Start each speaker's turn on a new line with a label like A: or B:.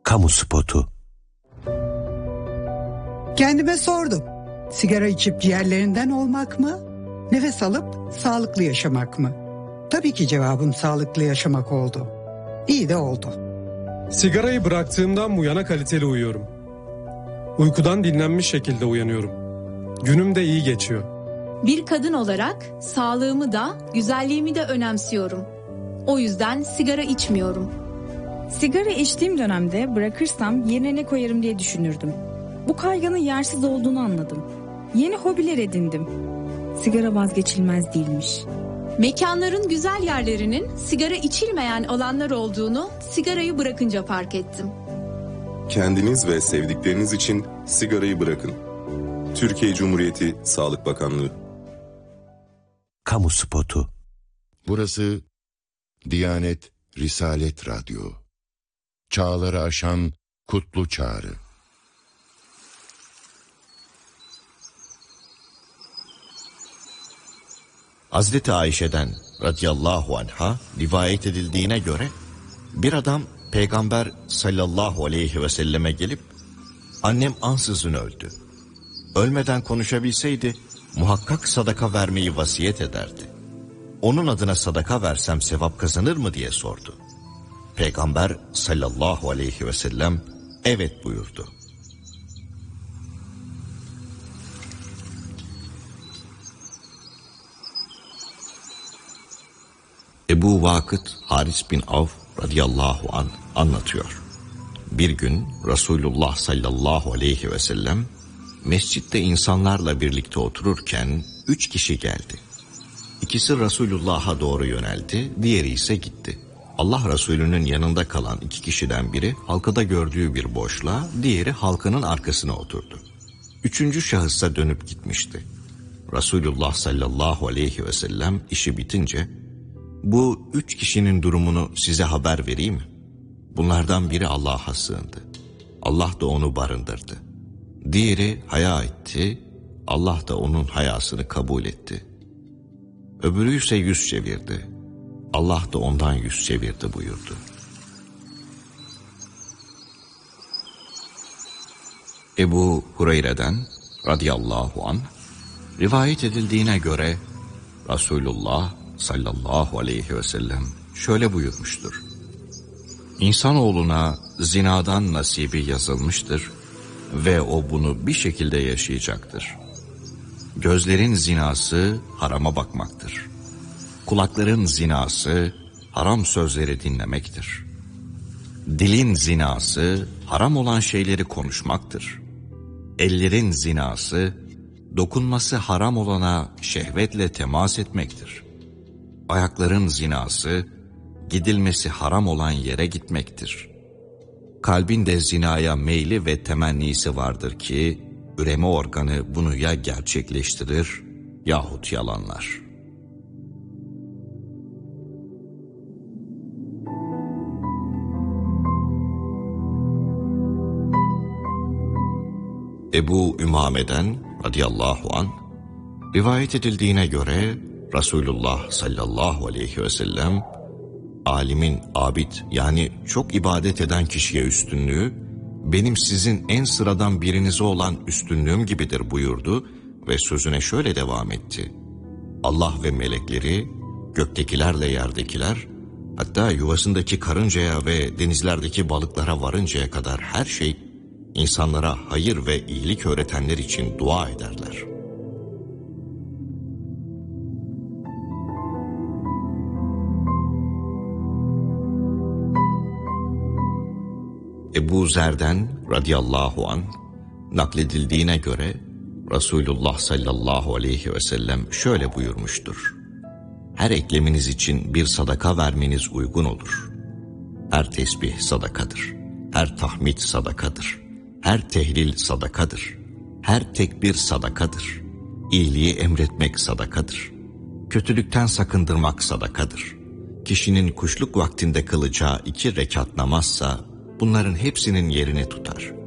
A: Kamu spotu.
B: Kendime sordum. Sigara içip ciğerlerinden olmak mı? Nefes alıp sağlıklı yaşamak mı? Tabii ki cevabım sağlıklı yaşamak oldu. İyi de oldu.
C: Sigarayı bıraktığımdan bu yana kaliteli uyuyorum. Uykudan dinlenmiş şekilde uyanıyorum. Günüm de iyi geçiyor.
D: Bir kadın olarak sağlığımı da güzelliğimi de önemsiyorum. O yüzden sigara içmiyorum.
E: Sigara içtiğim dönemde bırakırsam yerine ne koyarım diye düşünürdüm. Bu kaygının yersiz olduğunu anladım. Yeni hobiler edindim. Sigara vazgeçilmez değilmiş.
D: Mekanların güzel yerlerinin sigara içilmeyen alanlar olduğunu sigarayı bırakınca fark ettim.
F: Kendiniz ve sevdikleriniz için sigarayı bırakın. Türkiye Cumhuriyeti Sağlık Bakanlığı.
A: Kamu spotu.
G: Burası Diyanet Risalet Radyo. Çağları aşan kutlu çağrı.
H: Hazreti Ayşe'den radıyallahu anha rivayet edildiğine göre bir adam Peygamber sallallahu aleyhi ve selleme gelip annem ansızın öldü. Ölmeden konuşabilseydi muhakkak sadaka vermeyi vasiyet ederdi. Onun adına sadaka versem sevap kazanır mı diye sordu. Peygamber sallallahu aleyhi ve sellem evet buyurdu. Ebu Vakıt Haris bin Avf radıyallahu anh anlatıyor. Bir gün Resulullah sallallahu aleyhi ve sellem mescitte insanlarla birlikte otururken 3 kişi geldi. İkisi Resulullah'a doğru yöneldi, diğeri ise gitti. Allah Resulü'nün yanında kalan 2 kişiden biri halkada gördüğü bir boşluğa, diğeri halkanın arkasına oturdu. 3. şahısa dönüp gitmişti. Resulullah sallallahu aleyhi ve sellem işi bitince, bu 3 kişinin durumunu size haber vereyim mi? Bunlardan biri Allah'a sığındı. Allah da onu barındırdı. Diğeri haya etti. Allah da onun hayasını kabul etti. Öbürü ise yüz çevirdi. Allah da ondan yüz çevirdi buyurdu. Ebu Hureyre'den radıyallahu anh rivayet edildiğine göre Resulullah sallallahu aleyhi ve sellem şöyle buyurmuştur. İnsanoğluna zinadan nasibi yazılmıştır ve o bunu bir şekilde yaşayacaktır. Gözlerin zinası harama bakmaktır. Kulakların zinası haram sözleri dinlemektir. Dilin zinası haram olan şeyleri konuşmaktır. Ellerin zinası dokunması haram olana şehvetle temas etmektir. Ayakların zinası gidilmesi haram olan yere gitmektir. Kalbin de zinaya meyli ve temennisi vardır ki üreme organı bunu ya gerçekleştirir yahut yalanlar. Ebu Ümame'den radıyallahu anh rivayet edildiğine göre Resulullah sallallahu aleyhi ve sellem alimin abid yani çok ibadet eden kişiye üstünlüğü benim sizin en sıradan birinize olan üstünlüğüm gibidir buyurdu ve sözüne şöyle devam etti. Allah ve melekleri, göktekilerle yerdekiler, hatta yuvasındaki karıncaya ve denizlerdeki balıklara varıncaya kadar her şey insanlara hayır ve iyilik öğretenler için dua ederler. Ebu Zer'den radıyallahu anh nakledildiğine göre Resulullah sallallahu aleyhi ve sellem şöyle buyurmuştur. Her ekleminiz için bir sadaka vermeniz uygun olur. Her tesbih sadakadır. Her tahmid sadakadır. Her tehlil sadakadır. Her tekbir sadakadır. İyiliği emretmek sadakadır. Kötülükten sakındırmak sadakadır. Kişinin kuşluk vaktinde kılacağı 2 rekat namazsa bunların hepsinin yerini tutar.